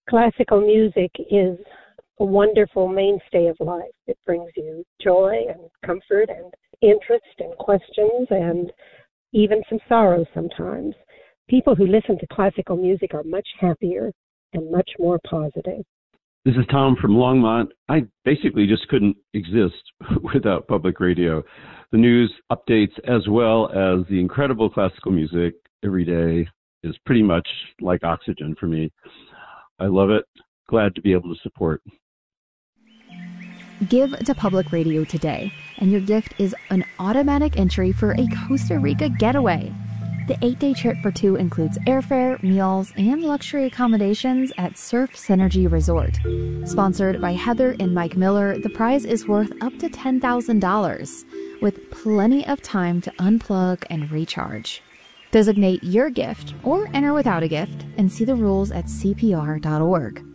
Classical music is a wonderful mainstay of life. It brings you joy and comfort and interest and questions and even some sorrow sometimes. People who listen to classical music are much happier and much more positive. This is Tom from Longmont. I basically just couldn't exist without public radio. The news, updates, as well as the incredible classical music every day is pretty much like oxygen for me. I love it. Glad to be able to support. Give to public radio today, and your gift is an automatic entry for a Costa Rica getaway. The 8-day trip for two includes airfare, meals, and luxury accommodations at Surf Synergy Resort. Sponsored by Heather and Mike Miller, the prize is worth up to $10,000, with plenty of time to unplug and recharge. Designate your gift or enter without a gift and see the rules at CPR.org.